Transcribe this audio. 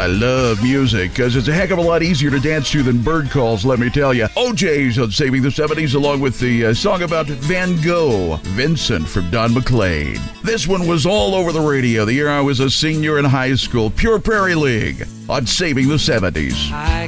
love music because it's a heck of a lot easier to dance to than bird calls, let me tell you. OJ's on Saving the 70s along with the song about Van Gogh, Vincent from Don McLean. This one was all over the radio the year I was a senior in high school. Pure Prairie League on Saving the 70s. I